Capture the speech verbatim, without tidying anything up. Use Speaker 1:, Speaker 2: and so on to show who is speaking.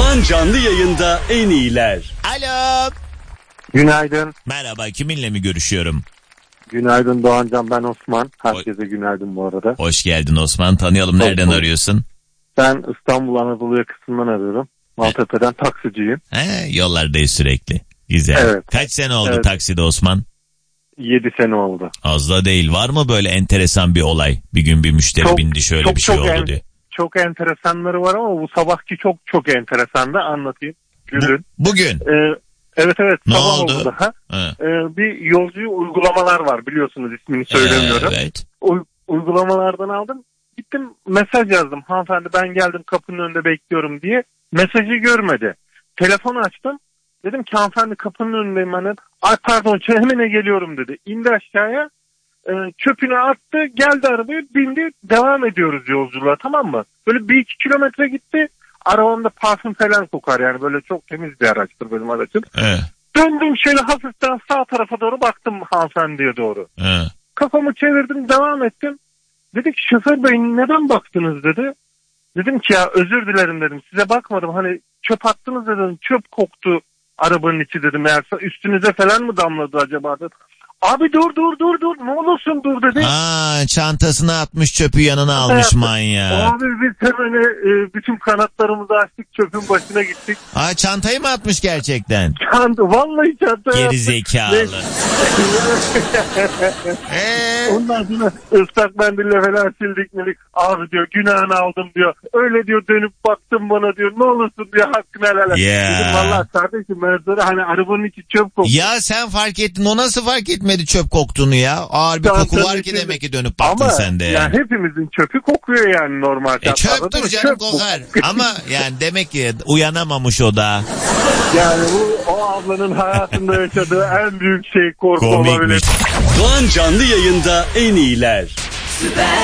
Speaker 1: Doğan canlı yayında en iyiler.
Speaker 2: Alo.
Speaker 3: Günaydın.
Speaker 2: Merhaba, kiminle mi görüşüyorum?
Speaker 3: Günaydın Doğancan, ben Osman. Herkese günaydın bu arada.
Speaker 2: Hoş geldin Osman, tanıyalım. Nereden
Speaker 3: Hoş.
Speaker 2: arıyorsun?
Speaker 3: Ben İstanbul Anadolu yakasından arıyorum. Maltepe'den taksiciyim.
Speaker 2: He, yollardayız sürekli. Güzel. Evet. Kaç sene oldu evet. takside Osman?
Speaker 3: yedi sene oldu.
Speaker 2: Az da değil. Var mı böyle enteresan bir olay? Bir gün bir müşteri çok, bindi şöyle çok, bir şey oldu en, diye.
Speaker 3: Çok enteresanları var ama bu sabahki çok çok enteresandı, anlatayım. Gülün.
Speaker 2: Bu, bugün?
Speaker 3: Ee, evet evet.
Speaker 2: Ne
Speaker 3: sabah
Speaker 2: oldu?
Speaker 3: oldu daha. Ee, bir yolcu uygulamalar var, biliyorsunuz, ismini söylemiyorum.
Speaker 2: Evet.
Speaker 3: U- uygulamalardan aldım. Gittim mesaj yazdım. Hanımefendi ben geldim, kapının önünde bekliyorum diye. Mesajı görmedi. Telefonu açtım. Dedim ki hanımefendi kapının önündeyim ben. Ay pardon hemen geliyorum dedi. İndi aşağıya. E, çöpünü attı. Geldi arabaya bindi. Devam ediyoruz yolculuğa, tamam mı? Böyle bir iki kilometre gitti. Arabamda parfüm falan kokar, yani böyle çok temiz bir araçtır benim aracım.
Speaker 2: Evet.
Speaker 3: Döndüm şöyle hafiften sağ tarafa doğru baktım hanımefendiye doğru.
Speaker 2: Evet.
Speaker 3: Kafamı çevirdim, devam ettim. Dedi ki şoför bey neden baktınız dedi. Dedim ki ya özür dilerim dedim. Size bakmadım, hani çöp attınız dedim. Çöp koktu arabanın içi dedim. Eğer üstünüze falan mı damladı acaba dedim. Abi dur dur dur dur ne olursun dur dedi.
Speaker 2: Aa, çantasına atmış çöpü, yanına almış manyağı.
Speaker 3: Abi biz hemen e, bütün kanatlarımızı açtık, çöpün başına gittik.
Speaker 2: Aa, çantayı mı atmış gerçekten?
Speaker 3: Çanta, vallahi çanta.
Speaker 2: Geri zekalı.
Speaker 3: Eee? Ondan sonra ıslak mendille falan sildik milik. Abi diyor günahını aldım diyor. Öyle diyor, dönüp baktım bana diyor. Ne olursun diyor, hakkını helal et.
Speaker 2: Yeah.
Speaker 3: Dedim vallahi kardeşim ben sonra hani arabanın içi çöp koktu.
Speaker 2: Ya sen fark ettin, o nasıl fark etmedi çöp koktuğunu ya? Ağır bir koku var ki demek ki dönüp baktın
Speaker 3: ama
Speaker 2: sen de yani.
Speaker 3: yani hepimizin çöpü kokuyor yani normal
Speaker 2: e,
Speaker 3: şartlarda.
Speaker 2: Çöptür canım, çöp kokar. Ama yani demek ki uyanamamış o da.
Speaker 3: Yani bu o ablanın hayatında yaşadığı en büyük şey, korku olabilir.
Speaker 1: Doğan canlı yayında en iyiler.